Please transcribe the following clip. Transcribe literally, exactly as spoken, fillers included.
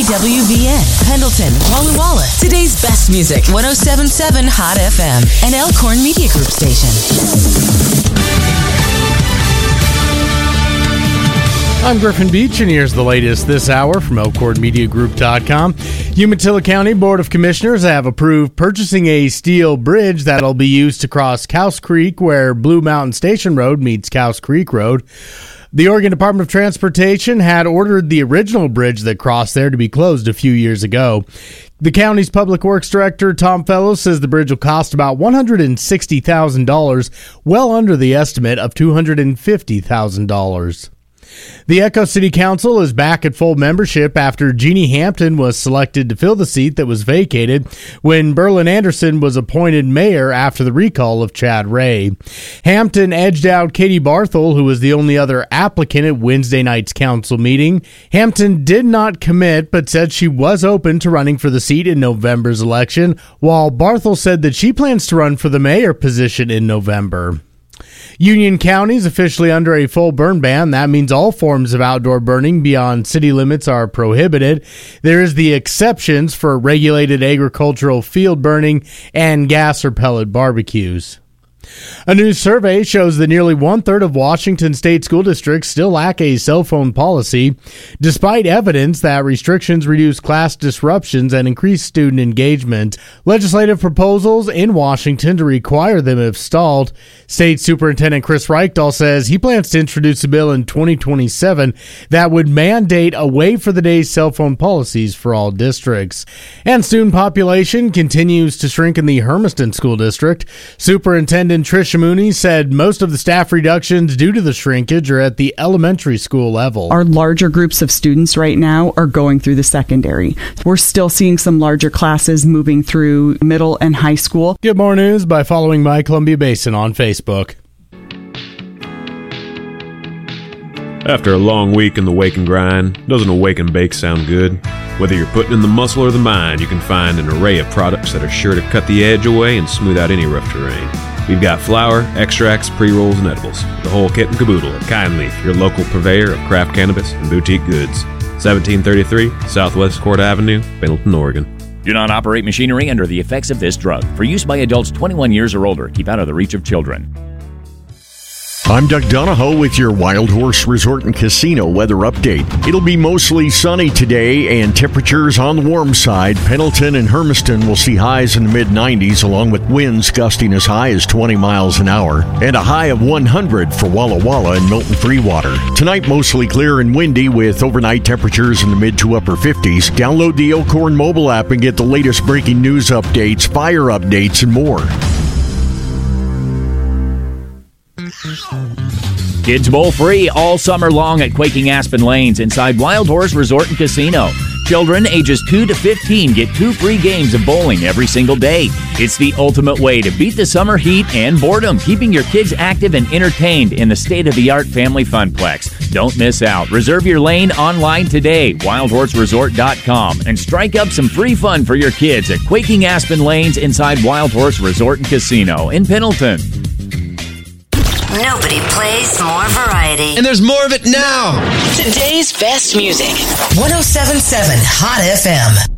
W V N, Pendleton, Walla Walla. Today's best music, one oh seven point seven Hot F M, and Elkhorn Media Group station. I'm Griffin Beach, and here's the latest this hour from Elkhorn Media Group dot com. Umatilla County Board of Commissioners have approved purchasing a steel bridge that'll be used to cross Couse Creek, where Blue Mountain Station Road meets Couse Creek Road. The Oregon Department of Transportation had ordered the original bridge that crossed there to be closed a few years ago. The county's Public Works Director, Tom Fellows, says the bridge will cost about one hundred sixty thousand dollars, well under the estimate of two hundred fifty thousand dollars. The Echo City Council is back at full membership after Jeannie Hampton was selected to fill the seat that was vacated when Berlin Anderson was appointed mayor after the recall of Chad Ray. Hampton edged out Katie Barthel, who was the only other applicant at Wednesday night's council meeting. Hampton did not commit, but said she was open to running for the seat in November's election, while Barthel said that she plans to run for the mayor position in November. Union County is officially under a full burn ban. That means all forms of outdoor burning beyond city limits are prohibited. There is the exceptions for regulated agricultural field burning and gas or pellet barbecues. A new survey shows that nearly one-third of Washington state school districts still lack a cell phone policy, despite evidence that restrictions reduce class disruptions and increase student engagement. Legislative proposals in Washington to require them have stalled. State Superintendent Chris Reichdahl says he plans to introduce a bill in twenty twenty-seven that would mandate a wait-for-the-day cell phone policies for all districts. And student population continues to shrink in the Hermiston School District. Superintendent Tricia Mooney said most of the staff reductions due to the shrinkage are at the elementary school level. Our larger groups of students right now are going through the secondary. We're still seeing some larger classes moving through middle and high school. Get more news by following My Columbia Basin on Facebook. After a long week in the wake and grind, doesn't a wake and bake sound good? Whether you're putting in the muscle or the mind, you can find an array of products that are sure to cut the edge away and smooth out any rough terrain. We've got flour, extracts, pre-rolls, and edibles. The whole kit and caboodle at Kindleaf, your local purveyor of craft cannabis and boutique goods. seventeen thirty-three Southwest Court Avenue, Pendleton, Oregon. Do not operate machinery under the effects of this drug. For use by adults twenty-one years or older. Keep out of the reach of children. I'm Doug Donahoe with your Wild Horse Resort and Casino weather update. It'll be mostly sunny today and temperatures on the warm side. Pendleton and Hermiston will see highs in the mid nineties along with winds gusting as high as twenty miles an hour and a high of one hundred for Walla Walla and Milton Freewater. Tonight mostly clear and windy with overnight temperatures in the mid to upper fifties. Download the Elkhorn mobile app and get the latest breaking news updates, fire updates, and more. Kids Bowl free all summer long at Quaking Aspen Lanes inside Wild Horse Resort and Casino. Children ages two to fifteen get two free games of bowling every single day. It's the ultimate way to beat the summer heat and boredom, keeping your kids active and entertained in the state-of-the-art family funplex. Don't miss out. Reserve your lane online today, wild horse resort dot com, and strike up some free fun for your kids at Quaking Aspen Lanes inside Wild Horse Resort and Casino in Pendleton. Nobody plays more variety. And there's more of it now. Today's best music, one oh seven point seven Hot F M.